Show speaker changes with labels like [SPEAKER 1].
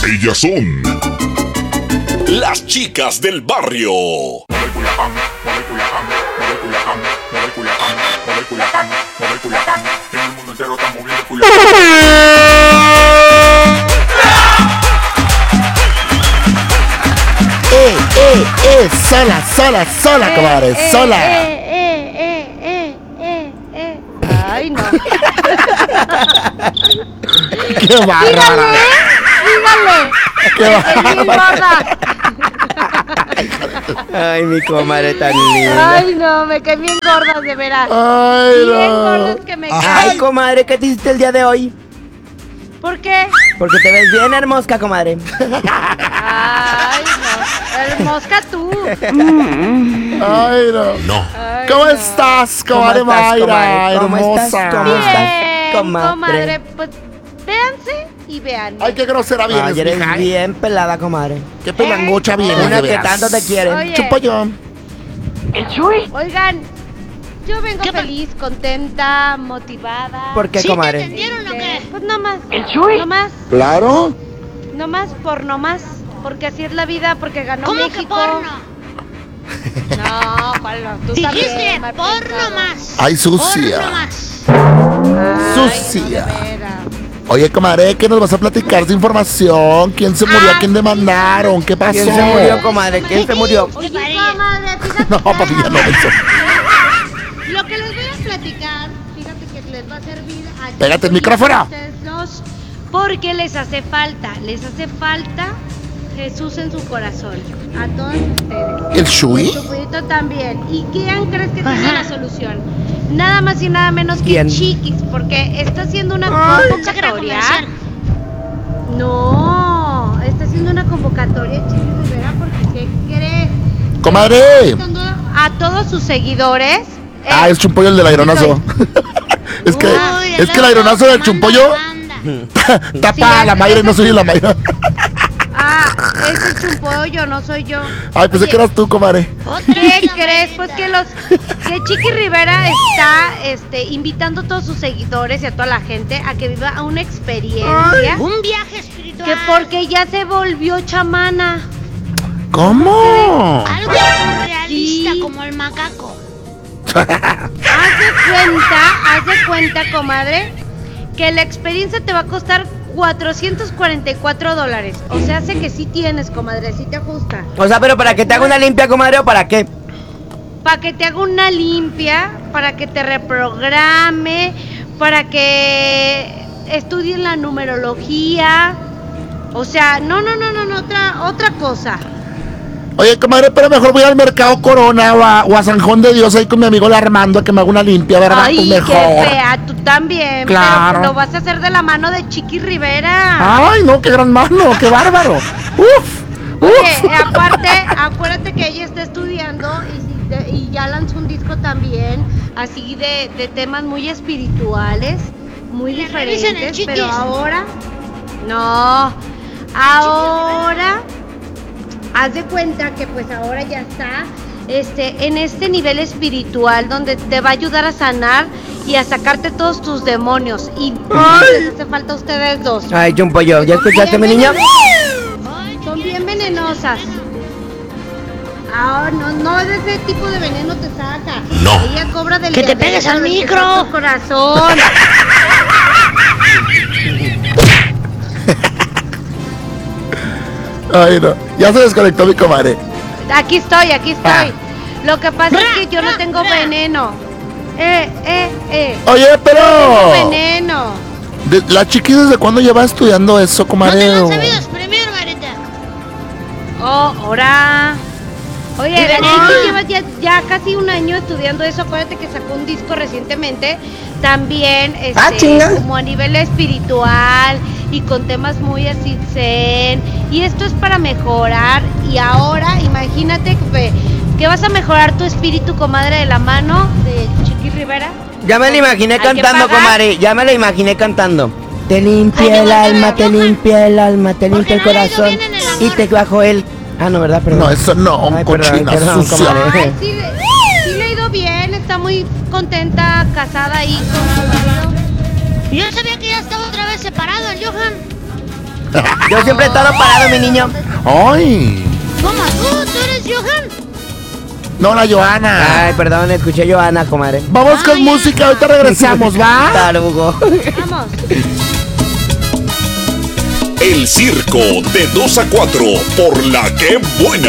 [SPEAKER 1] Ellas son las chicas del barrio.
[SPEAKER 2] Sola, comadre, sola.
[SPEAKER 3] Ay, no.
[SPEAKER 2] ¡Qué bárbara!
[SPEAKER 3] Dígale.
[SPEAKER 2] ¡Qué
[SPEAKER 3] Es bien
[SPEAKER 2] bárbara!
[SPEAKER 3] gorda.
[SPEAKER 4] Ay, mi comadre tan linda.
[SPEAKER 3] Ay, no, me caen bien gordas, de veras.
[SPEAKER 2] ¡Ay,
[SPEAKER 3] Bien
[SPEAKER 2] no!
[SPEAKER 3] gordas que me
[SPEAKER 4] Ay,
[SPEAKER 3] caen.
[SPEAKER 4] comadre, ¿qué te hiciste el día de hoy?
[SPEAKER 3] ¿Por qué?
[SPEAKER 4] Porque te ves bien hermosa, comadre.
[SPEAKER 3] Ay, no. Mosca tú.
[SPEAKER 2] ¡Ay, no!
[SPEAKER 1] No.
[SPEAKER 3] Ay,
[SPEAKER 2] ¿Cómo
[SPEAKER 3] no.
[SPEAKER 2] estás,
[SPEAKER 4] ¿Cómo
[SPEAKER 2] comadre
[SPEAKER 4] estás,
[SPEAKER 2] Mayra?
[SPEAKER 4] comadre? ¿Cómo estás?
[SPEAKER 2] Hermosa.
[SPEAKER 4] ¿Cómo estás?
[SPEAKER 3] Bien,
[SPEAKER 4] comadre?
[SPEAKER 3] comadre. Pues véanse y vean.
[SPEAKER 2] Ay, qué grosera vienes,
[SPEAKER 4] Ay, eres
[SPEAKER 2] mija.
[SPEAKER 4] bien pelada, comadre.
[SPEAKER 2] Qué pelangocha vienes,
[SPEAKER 4] Una
[SPEAKER 2] de
[SPEAKER 4] que
[SPEAKER 2] veras.
[SPEAKER 4] tanto te quiere.
[SPEAKER 3] Oye.
[SPEAKER 2] Chupo yo.
[SPEAKER 3] Oigan, yo vengo feliz, contenta, motivada.
[SPEAKER 4] ¿Por qué, comadre?
[SPEAKER 3] ¿Entendieron o qué? Pues nomás. Nomás.
[SPEAKER 2] Claro.
[SPEAKER 3] Nomás por nomás. Porque así es la vida, porque ganó
[SPEAKER 5] ¿Cómo
[SPEAKER 3] México.
[SPEAKER 5] que porno?
[SPEAKER 3] No, ¿cuál no? Tú
[SPEAKER 5] Dijiste
[SPEAKER 3] también, mal
[SPEAKER 5] porno
[SPEAKER 3] pensado.
[SPEAKER 5] más.
[SPEAKER 2] Ay, sucia.
[SPEAKER 5] Porno más.
[SPEAKER 3] Ay,
[SPEAKER 2] Sucia.
[SPEAKER 3] no, de veras.
[SPEAKER 2] Oye, comadre, ¿qué nos vas a platicar de información? ¿Quién se murió? ¿A quién demandaron? ¿Qué pasó?
[SPEAKER 4] ¿Quién se murió, comadre? ¿Quién se murió?
[SPEAKER 3] Oye,
[SPEAKER 5] Parece.
[SPEAKER 3] comadre, fíjate.
[SPEAKER 2] No, papi, ya no eso.
[SPEAKER 3] Lo que les voy a platicar, fíjate que les va a servir a
[SPEAKER 2] Pégate el micrófono.
[SPEAKER 3] ustedes dos, porque les hace falta Jesús en su corazón, a todos ustedes.
[SPEAKER 2] ¿El Shui?
[SPEAKER 3] Su cuidito también. ¿Y quién crees que tiene la solución? Nada más y nada menos que
[SPEAKER 4] ¿Quién?
[SPEAKER 3] Chiquis, porque está haciendo una
[SPEAKER 5] Convocatoria
[SPEAKER 3] convocatoria.
[SPEAKER 5] comercial.
[SPEAKER 3] No, está haciendo una convocatoria Chiquis Rivera porque ¿qué crees?
[SPEAKER 2] Comadre.
[SPEAKER 3] Invitando a todos sus seguidores.
[SPEAKER 2] Ah, es Chumpollo el del aironazo. es que,
[SPEAKER 5] Uy,
[SPEAKER 2] es que el aironazo del
[SPEAKER 5] manda
[SPEAKER 2] Chumpollo
[SPEAKER 5] banda.
[SPEAKER 2] tapa a la Mayra y no soy la Mayra.
[SPEAKER 3] Ah, ese es un pollo, no soy yo.
[SPEAKER 2] Ay, pensé que eras tú, comadre.
[SPEAKER 3] ¿Qué crees? Pues que Chiqui Rivera está invitando a todos sus seguidores y a toda la gente a que viva una experiencia.
[SPEAKER 5] Un viaje espiritual.
[SPEAKER 3] Que porque ya se volvió chamana.
[SPEAKER 2] ¿Cómo?
[SPEAKER 5] Algo realista
[SPEAKER 3] Sí.
[SPEAKER 5] como el macaco.
[SPEAKER 3] Haz de cuenta, comadre, que la experiencia te va a costar $444. O sea, hace que sí tienes, comadre, sí te ajusta.
[SPEAKER 4] O sea, pero ¿para que te haga una limpia, comadre, o para qué?
[SPEAKER 3] Para que te haga una limpia, para que te reprograme, para que estudies la numerología. O sea, no, otra cosa.
[SPEAKER 2] Oye, comadre, pero mejor voy al mercado Corona o a San Juan de Dios ahí con mi amigo el Armando a que me haga una limpia, ¿verdad?
[SPEAKER 3] Ay,
[SPEAKER 2] Pues
[SPEAKER 3] qué
[SPEAKER 2] mejor.
[SPEAKER 3] fea, tú también.
[SPEAKER 2] Claro.
[SPEAKER 3] Pero lo vas a hacer de la mano de Chiqui Rivera.
[SPEAKER 2] Ay, no, qué gran mano, qué bárbaro. Uf,
[SPEAKER 3] Oye, aparte, acuérdate que ella está estudiando y ya lanzó un disco también, así de temas muy espirituales, muy
[SPEAKER 5] Le revisen el
[SPEAKER 3] diferentes,
[SPEAKER 5] Chiquis.
[SPEAKER 3] pero ahora, haz de cuenta que pues ahora ya está en este nivel espiritual donde te va a ayudar a sanar y a sacarte todos tus demonios. Y les hace falta a ustedes dos.
[SPEAKER 4] Ay, Chumpollo, ¿ya escuchaste, mi niña?
[SPEAKER 3] Son bien venenosas. Ah, no de ese tipo de veneno te saca.
[SPEAKER 1] No.
[SPEAKER 3] Ella cobra del
[SPEAKER 5] Que te pegues al micro.
[SPEAKER 3] Tu corazón.
[SPEAKER 2] Ay, no. Ya se desconectó mi comadre.
[SPEAKER 3] Aquí estoy. Lo que pasa es que yo no tengo veneno.
[SPEAKER 2] Oye,
[SPEAKER 3] No tengo
[SPEAKER 2] pero...
[SPEAKER 3] veneno.
[SPEAKER 2] ¿La Chiqui desde cuándo lleva estudiando eso,
[SPEAKER 5] No
[SPEAKER 2] comadre?
[SPEAKER 5] te lo han sabido exprimir, Marita.
[SPEAKER 3] Oh, ahora. Oye, la Chiqui lleva ya casi un año estudiando eso. Acuérdate que sacó un disco recientemente. También,
[SPEAKER 4] chinga.
[SPEAKER 3] como a nivel espiritual y con temas muy así zen. Y esto es para mejorar. Y ahora, imagínate que vas a mejorar tu espíritu, comadre, de la mano de Chiqui Rivera.
[SPEAKER 4] Ya me la imaginé
[SPEAKER 3] Hay que
[SPEAKER 4] cantando,
[SPEAKER 3] pagar.
[SPEAKER 4] comadre. Ya me la imaginé cantando. Te limpia
[SPEAKER 5] Ay,
[SPEAKER 4] el
[SPEAKER 5] no,
[SPEAKER 4] alma,
[SPEAKER 5] no,
[SPEAKER 4] te
[SPEAKER 5] no,
[SPEAKER 4] limpia el alma, te
[SPEAKER 5] Porque
[SPEAKER 4] limpia el
[SPEAKER 5] no le ha ido
[SPEAKER 4] corazón.
[SPEAKER 5] bien en el
[SPEAKER 4] Y
[SPEAKER 5] amor.
[SPEAKER 4] te bajo el... Ah, no, ¿verdad? Perdón.
[SPEAKER 2] No, eso no,
[SPEAKER 4] Ay,
[SPEAKER 2] cochina
[SPEAKER 4] perdón,
[SPEAKER 2] sucia.
[SPEAKER 4] comadre.
[SPEAKER 3] Ay, sí le ha ido bien, está muy contenta, casada ahí con su marido.
[SPEAKER 5] Yo sabía que ya estaba otra vez separado el Johan.
[SPEAKER 4] Yo siempre he estado parado, mi niño.
[SPEAKER 2] ¡Ay!
[SPEAKER 5] ¿Cómo tú eres Johan?
[SPEAKER 2] No, la Joana.
[SPEAKER 4] Ay, perdón, escuché Joana, comadre.
[SPEAKER 2] Vamos con
[SPEAKER 5] Ay,
[SPEAKER 2] música, ahorita regresamos, ¿va?
[SPEAKER 4] Tarugo.
[SPEAKER 3] Vamos.
[SPEAKER 1] El circo de 2 a 4 por La Que Buena.